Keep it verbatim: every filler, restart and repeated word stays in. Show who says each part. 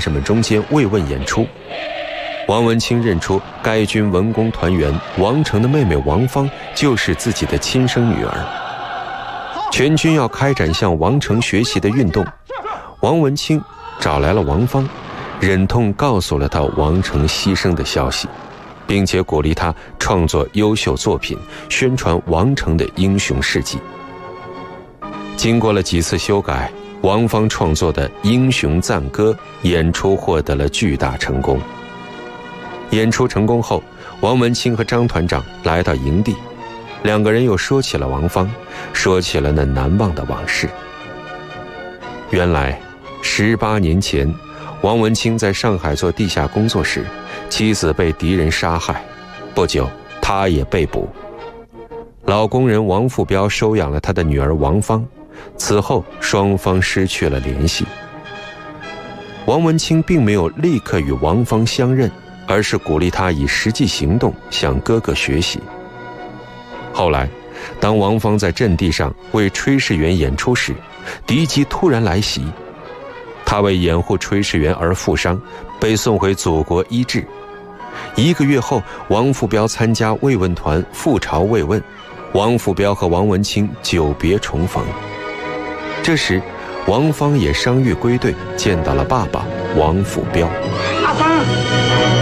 Speaker 1: 士们中间慰问演出。王文清认出该军文工团员王成的妹妹王芳就是自己的亲生女儿。全军要开展向王成学习的运动，王文清找来了王芳，忍痛告诉了他王成牺牲的消息，并且鼓励他创作优秀作品，宣传王成的英雄事迹。经过了几次修改，王芳创作的《英雄赞歌》演出获得了巨大成功。演出成功后，王文清和张团长来到营地，两个人又说起了王芳，说起了那难忘的往事。原来十八年前，王文清在上海做地下工作时，妻子被敌人杀害，不久他也被捕。老工人王富彪收养了他的女儿王芳，此后双方失去了联系。王文清并没有立刻与王芳相认，而是鼓励他以实际行动向哥哥学习。后来当王芳在阵地上为炊事员演出时，敌机突然来袭，他为掩护炊事员而负伤，被送回祖国医治。一个月后，王富彪参加慰问团赴朝慰问，王富彪和王文清久别重逢。这时王芳也伤愈归队，见到了爸爸王富彪。
Speaker 2: 阿芳